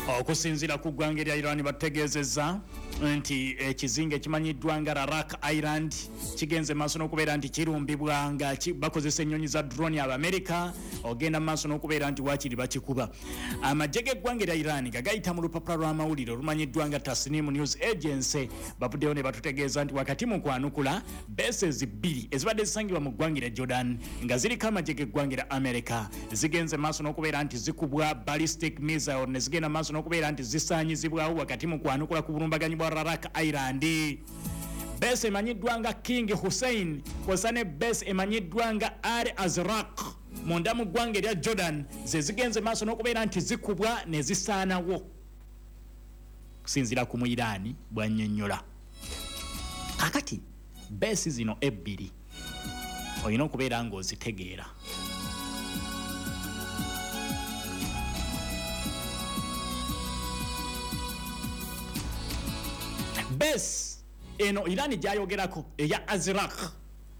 okusinziira ku ggwanga erya Iran bategeezezza nti ekizinga ekimanyiddwa nga Arak Island kigenze maaso n'okubeera nti kirumbibwa nga bakozesa ennyonyi za drone Abamerika ogenda maaso n'okubeera nti waakiri bakikuba. Amagye g'eggwanga erya Iran gagayita mu lupapula lw'amawulire olumanyiddwa nga Tasnim News Agency bavuddeyo ne batutegeeza nti wakati mu kwanukula bases bbiri ezibadde zisangibwa mu ggwanga erya Jordan nga ziriko amagye g'eggwanga erya America zigenze maaso n'okubeera nti zikubwa ballistic missile ne zigenda maaso n'okubeera nti zisaanyizibwawo wakati mu kwanukula ku bulumbaganyi bwa Arak Island. Base emanyiddwa nga King Hussein kw'ossa ne base emanyiddwa nga Al Azraq munda mu ggwanga erya Jordan ze zigenze maaso n'okubeera nti zikubwa ne zisaanawo kusinziira ku Muirani bw'annyonnyola. Kakati base zino ebbiri olina okubeera ng'ozitegeera. Base eno Iran gyayogerako eya Azraq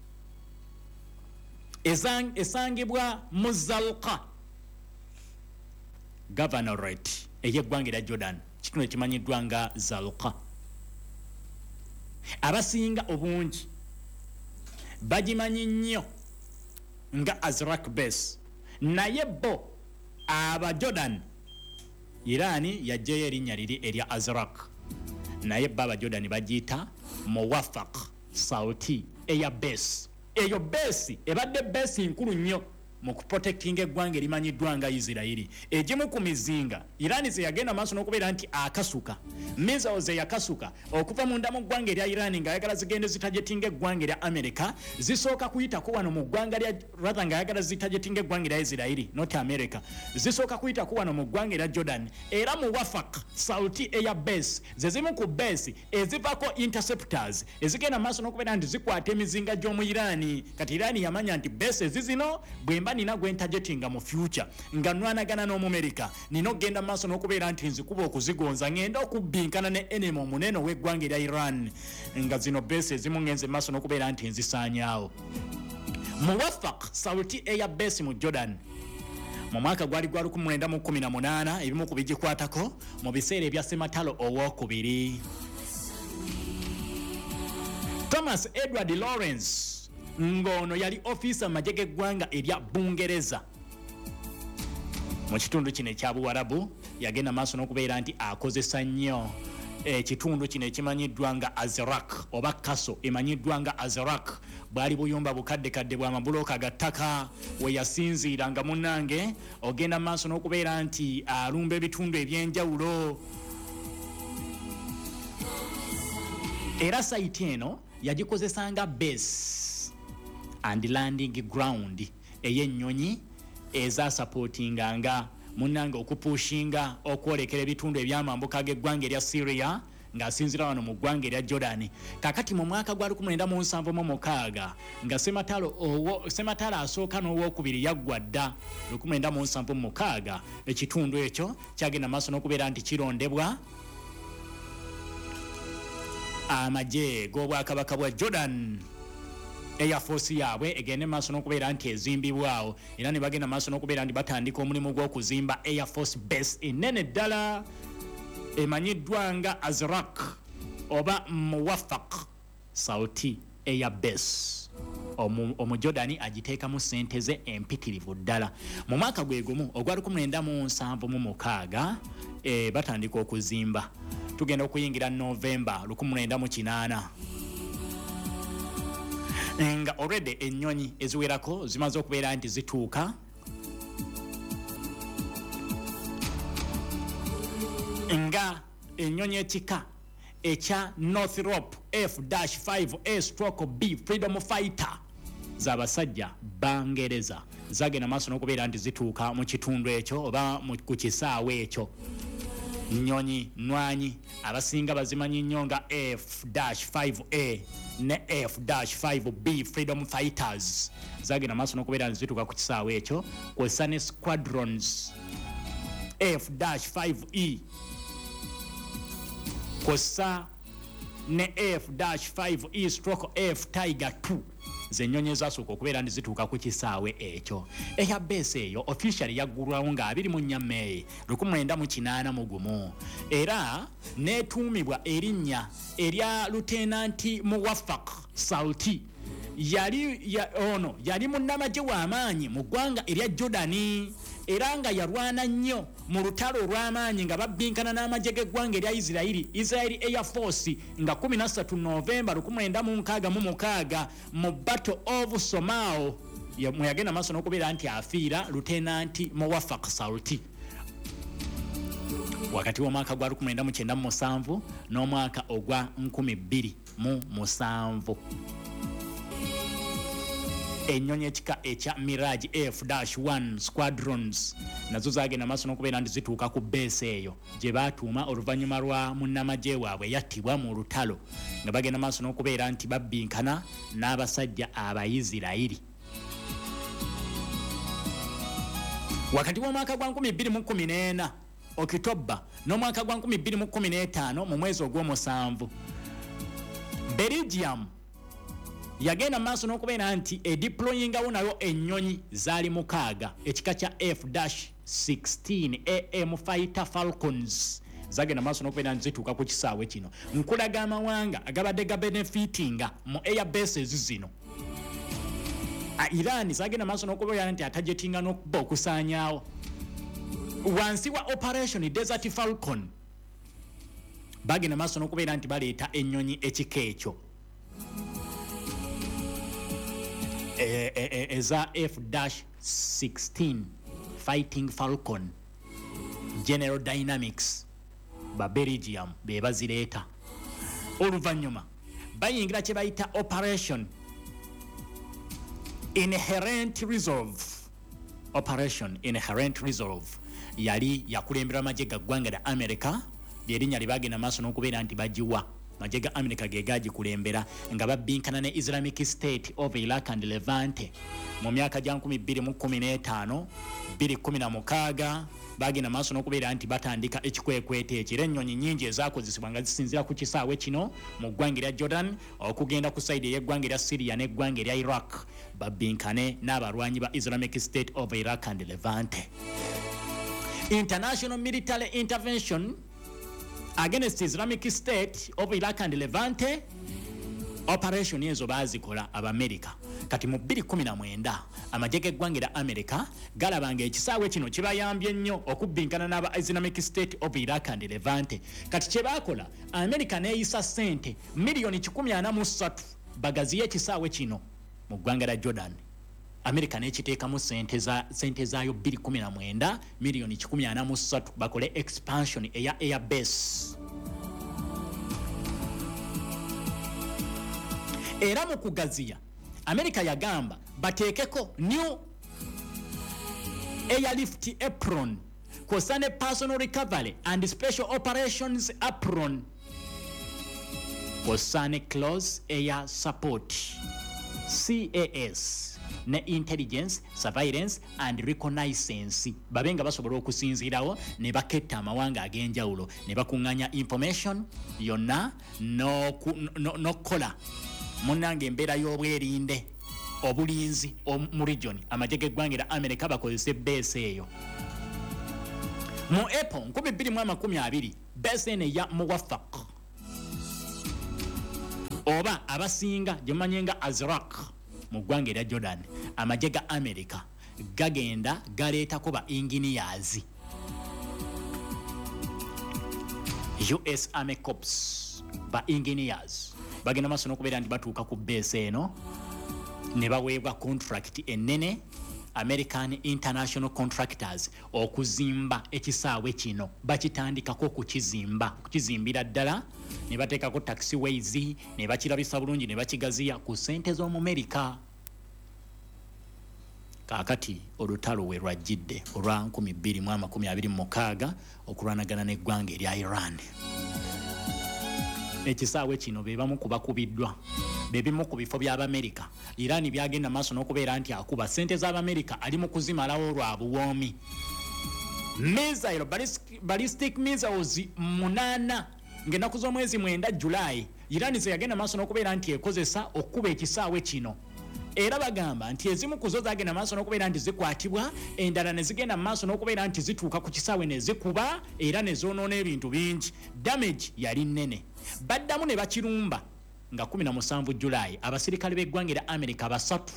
esangibwa mu Zalqa Governorate ey'eggwanga erya Jordan, kitundu ekimanyiddwa nga Zalqa. Abasinga obungi bagimanyi nnyo nga Azraq base, naye bo aba Jordan Iran yajjayo erinnya liri erya Azraq, naye baba Jordan bagiyita Muwafaq Sauti eya base. Eyo base ebadde base nkulu nnyo mu kuprotectinga eggwanga erimanyiddwa nga Isirairi. Egimu ku mizinga Iran ze yagenda maaso n'okubeera nti akasuka missiles ze yakasuka okuva munda mu ggwanga erya Iran ng'ayagala zigende zitajetinga eggwanga erya America, zisooka kuyitako wano mu ggwanga erya rather ng'ayagala zitajetinga eggwanga erya Isirairi not America, zisooka kuyitako wano mu ggwanga erya Jordan. Era mu Wafaq Sauti eya base ze zimu ku base ezivako interceptors ezigenda maaso n'okubeera nti zikwata emizinga gy'omu Iran. Kati Iran yamanya nti base zino bwemba nina gwentajetinga mu future nga nwanagana n'Omumerika nina okgenda maaso n'okubeera nti nzikuba okuzigonza ngenda okubbinkana ne enemy omunene w'eggwanga erya Iran nga zino base ezimu ngenze maaso n'okubeera nti nzisaanyaawo. Muwafaq Sauti eya base mu Jordan mu mwaka gwali gwa 1918 ebimu ku bigikwatako mu biseera ebya Sematalo owookubiri. Thomas Edward Lawrence ngono yali officer amagye g'eggwanga erya Bungereza mu kitundu kino ekya Buwarabu, yagenda maaso n'okubeera nti akozesa nnyo ekitundu kino ekimanyiddwa nga Azraq oba Kaso emanyiddwa nga Azraq. Bwali buyumba bukaddekadde bwa mabuloka ga ttaka we yasinziira nga munnange ogenda maaso n'okubeera nti alumba ebitundu eby'enjawulo. Era site eno yagikozesanga base and landing ground ey'ennyonyi ezasupportinganga munnange okupushinga okwolekera ebitundu ebyamambuka g'eggwanga erya Syria ng'asinzira wano mu ggwanga erya Jordan. Kakati mu mwaka gwa 1976 nga Sematalo asooka n'owookubiri yaggwa dda 1976 ekitundu ekyo kyagenda maaso n'okubeera nti kirondebwa amagye g'obwakabaka bwa Jordan. Air Force yaabwe egende maaso n'okubeera nti ezimbibwawo era ne bagenda maaso n'okubeera nti batandika omulimu gw'okuzimba Air Force base enene ddala emanyiddwa nga Azraq oba Muwafaq Sauti eya base. Omujordani agiteekamu ssente ze empitirivu ddala. Mu mwaka gwe gumu ogwa 1976 batandika okuzimba. Tugenda okuyingira November 1908 nga already ennyonyi eziwerako zimaze okubeera nti zituuka nga ennyonyi ekika ekya Northrop F-5A/B Freedom Fighter z'abasajja Bangereza zagenda maaso n'okubeera nti zituuka mu kitundu ekyo oba ku kisaawe ekyo. Nnyonyi nwanyi abasinga bazimanyi nnyo nga F-5A ne F-5B Freedom Fighters zagenda maaso n'okubeera nti zituuka ku kisaawe ekyo, kw'ossa ne squadrons F-5E kw'ossa ne F-5E/F Tiger 2 z'ennyonyi ezasooka okubeera ndi zituuka ku kisaawe ekyo. Airbase eyo officially yaggulwawo nga 24 May 1981 era neetuumibwa erinnya erya Lieutenant Muwafaq Salti. Yali munnamagye w'amaanyi mu ggwanga erya Jordani era nga yalwana nnyo mu lutalo olw'amaanyi nga babbinkana n'amagye g'eggwanga erya Israeli Air Force nga 13 Novemba 1966 mu Battle of Somao mwe yagenda maaso n'okubeera nti afiira Lieutenant Muwafaq Salti wakati w'omwaka gwa 1997 n'omwaka ogwa 2007. Ennyonyi ekika ekya Mirage F-1 squadrons nazo zagenda maaso n'okubeera nti zituuka ku base eyo gye baatuuma oluvannyuma lwa munnamagye waabwe yattibwa mu lutalo nga bagenda maaso n'okubeera nti babbinkana n'abasajja Abayisirayiri. Wakati w'omwaka gwa 2014 Okitoba n'omwaka gwa 2015 mu mwezi ogw'omusanvu Belgium yagenda maaso n'okubeera nti edeployingawo nayo ennyonyi zaali 6 ekika kya F-16 AM Fighter Falcons zagenda maaso n'okubeera nti zituuka ku kisaawe kino. Nkulaga amawanga agabadde gabenefitinga mu airbases zino. Iran zagenda maaso n'okubeera nti atajetinga n'okuba okusaanyaawo wansi wa Operation Desert Falcon bagenda maaso n'okubeera nti baleeta ennyonyi ekika ekyo eza F-16 Fighting Falcon. General Dynamics ba Belgium be bazireeta. Oluvannyuma bayingira kye bayita Operation Inherent Resolve. Operation Inherent Resolve yali yakulemberwa amagye ga ggwanga lya America lyerinnya lye bagenda maaso n'okubeera nti bagiwa amagye ga America ge gagikulembera nga babbinkana ne Islamic State of Iraq and Levante mu myaka gya 2015 2016 bagenda maaso n'okubeera nti batandika ekikwekweto ekyo. Ennyonyi nnyingi ezaakozesebwa nga zisinzira ku kisaawe kino mu ggwanga erya Jordan okugenda ku sayidi ey'eggwanga erya Syria n'eggwanga erya Iraq babbinkane n'abalwanyi ba Islamic State of Iraq and Levante. International military intervention against Islamic State of Iraq and Levante operation ezo bazikola Abamerika. Kati mu 2019 amagye g'eggwanga erya America galabanga ekisaawe kino kibayambye nnyo okubbinkana n'aba Islamic State of Iraq and Levante. Kati kye bakola America neeyisa ssente miliyoni 143 bagaziye ekisaawe kino mu ggwanga lya Jordan. America n'ekiteekamu ssente zaayo 2019 miliyoni 143 bakole expansion eya airbase. Era mu kugaziya America yagamba bateekeko new airlift apron kw'ossa personal recovery and special operations apron kw'ossa close air support CAS ne intelligence surveillance and reconnaissance babenga basobola okusinziirawo ne baketta amawanga ag'enjawulo ne bakuŋŋanya information yonna n'okukola munnange embeera y'obwerinde obulinzi mu region. Amagye g'eggwanga erya America bakozesa base eyo mu April 2020 base eno eya Muwafaq oba abasinga gye mumanye nga Azraq mu ggwanga erya Jordan. Amagye ga America gagenda galeetako ba engineers US Army Corps ba engineers bagenda maaso n'okubeera nti batuuka ku base eno ne baweebwa contract ennene American International Contractors okuzimba ekisaawe kino. Bakitandikako okukizimbira ddala ne bateekako taxiways ne bakirabisa bulungi ne bakigaziya ku ssente z'omu America. Kaakati olutalo we lwajjidde olwa 2026 okulwanagana n'eggwanga erya Iran. Ekisaawe kino be bamu kubakubiddwa bebimu ku bifo by'Abamerika. Iran byagenda maaso n'okubeera nti akuba ssente z'Abamerika ali mu kuzimalawo lwa buwoomi. Ballistic missiles 8 ng'ennaku z'omwezi 9 July Iran ze yagenda maaso n'okubeera nti ekozesa okuba ekisaawe kino era bagamba nti ezimu ku zo zagenda maaso n'okubeera nti zikwatibwa, endala ne zigenda maaso n'okubeera nti zituuka ku kisaawe ne zikuba era ne zoonoona ebintu bingi. Damage yali nnene. Baddamu ne bakirumba nga 17 Julayi abasirikale b'eggwanga lya Amerika basatu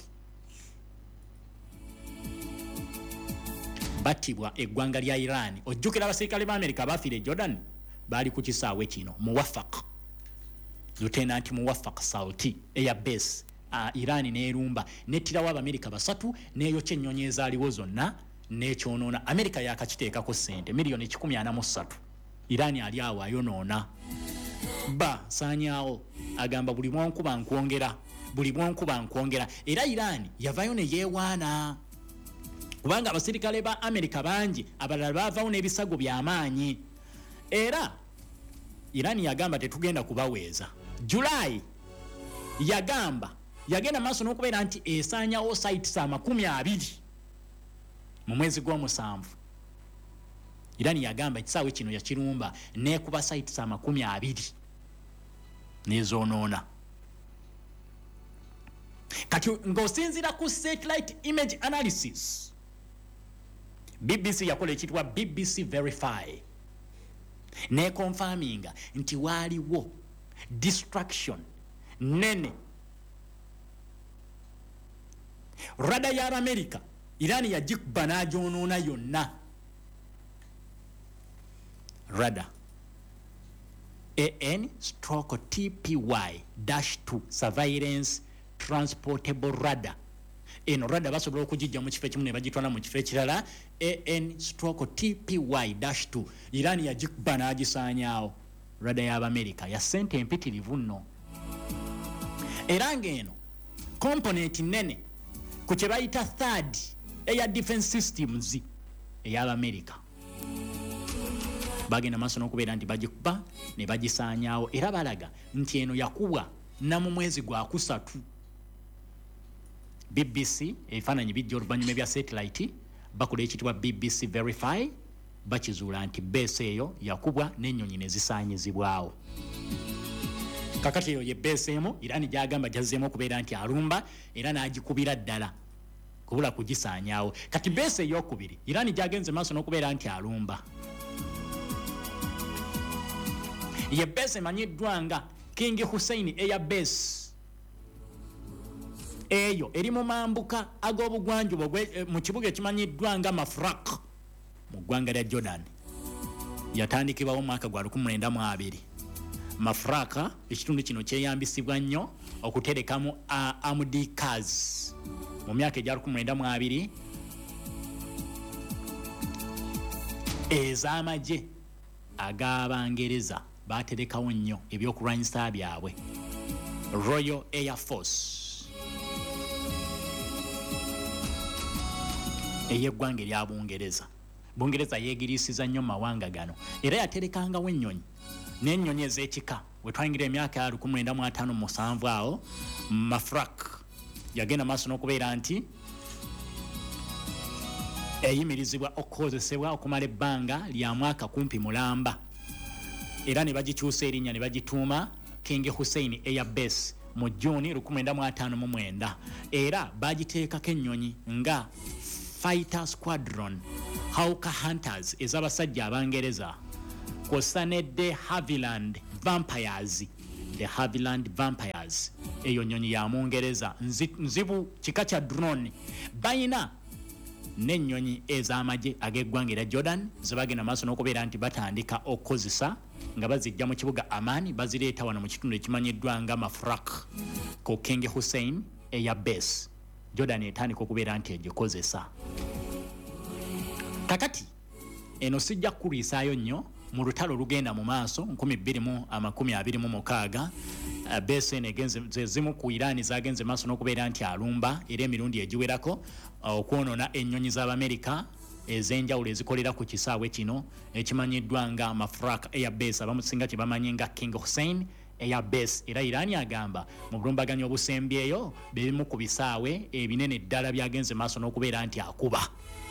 battibwa eggwanga lya Iran. Ojjukira abasirikale b'Amerika bafiire Jordan baali ku kisaawe kino Muwafaq, Lieutenant Muwafaq Sauti Air Base. Iran neerumba nettirawo Abamerika basatu neeyokya ennyonyi ezaaliwo zonna n'ekyonoona. Amerika yakakiteekako ssente miliyoni 143. Iran ali awo ayonoona. Saanyaawo agamba buli bwonkuba nkwongera. Era Iran yavayo ne yeewaana kubanga abasirikale ba Amerika bangi abalala baavaawo n'ebisago by'amaanyi. Era Iran yagamba tetugenda kubaweeza. Julayi yagenda maaso n'okubeera nti esaanyawo sites 20 mu mwezi gw'omusanvu. Iran yagamba ekisaawe kino yakirumba n'ekuba sites 20 n'ezoonoona. Kati ng'osinziira ku satellite image analysis, BBC yakola ekitwa BBC Verify nekonfaminga nti waaliwo distraction nene. Rada ya Amerika Iran yagikuba n'agyonoona yonna. Rada AN/TPY-2 surveillance transportable radar. Eno rada basobola okugijja mu kifo ekimu ne bagitwala mu kifo ekirala. AN/TPY-2 Iran yagikuba n'agisaanyaawo. Rada y'Abamerika ya ssente empitirivu nno. Era ng'eno component nene ku kye bayita third air defense systems ey'Abamerika. Bagenda maaso n'okubeera nti bagikuba ne bagisaanyaawo era balaga nti eno yakubwa na mu mwezi gwa kusatu. BBC ebifaananyi bijja oluvannyuma ebya satellite bakola ekitibwa BBC Verify bakizuula nti base eyo yakubwa n'ennyonyi ne zisaanyizibwawo. Kakati eyo ye base emu Iran gyagamba gyazzeemu okubeera nti alumba era n'agikubira ddala kubula kugisaanyaawo. Kati base ey'okubiri Iran gyagenze maaso n'okubeera nti alumba. Ye base emanyiddwa nga King Hussein Air Base. Eyo eri mu mambuka ag'obugwanjuba mu kibuga ekimanyiddwa nga Mafraq mu ggwanga lya Jordan. Yatandikibwawo mu mwaka gwa 1902. Mafraq ekitundu kino kyeyambisibwa nnyo okuterekamu armored cars mu myaka egya 1902 ez'amagye ag'Abangereza baaterekawo nnyo ebyokulwanyisa byabwe. Royal Air Force ey'eggwanga erya Bungereza. Bungereza yeegiriisiza nnyo mawanga gano era yaterekangawo ennyonyi n'ennyonyi ez'ekika. We twayingira emyaka ya 1957 awo Mafraq yagenda maaso n'okubeera nti eyimirizibwa okukozesebwa okumala ebbanga lya mwaka kumpi mulamba. Era ne bagikyusa erinnya ne bagituuma King Hussein Air Base mu Juni 1959. Era bagiteekako ennyonyi nga Fighter Squadron Hawker Hunters ez'abasajja Abangereza kw'ossa ne The Havilland Vampires. Eyo nnyonyi ya Mungereza nzibu kika kya drone. Bayina n'ennyonyi ez'amagye ag'eggwanga erya Jordan ze bagenda maaso n'okubeera nti batandika okukozesa nga bazijja mu kibuga Amani bazireeta wano mu kitundu ekimanyiddwa nga Mafraq ku King Hussein Air Base. Jordan etandika okubeera nti egikozesa. Kakati eno sijja kukuliisaayo nnyo mu lutalo olugenda mu maaso 2026. Base eno ze zimu ku Iran zagenze maaso n'okubeera nti alumba era emirundi egiwerako okwonoona ennyonyi z'Abamerika ez'enjawulo ezikolera ku kisaawe kino ekimanyiddwa nga Mafraq Air Base. Abamu singa kye bamanyi nga King Hussein Air Base. Era Iran agamba mu bulumbaganyi obusembyeyo bebimu ku bisaawe ebinene ddala byagenze maaso n'okubeera nti akuba.